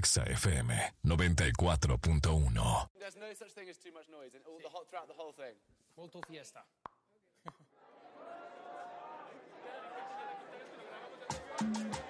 Exa FM 94.1. There's no such thing as too much noise throughout the whole thing. Molto fiesta.